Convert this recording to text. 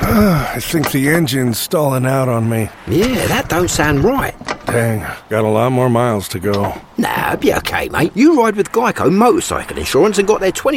I think the engine's stalling out on me. Yeah, that don't sound right. Dang, got a lot more miles to go. Nah, be okay, mate. You ride with Geico Motorcycle Insurance and got their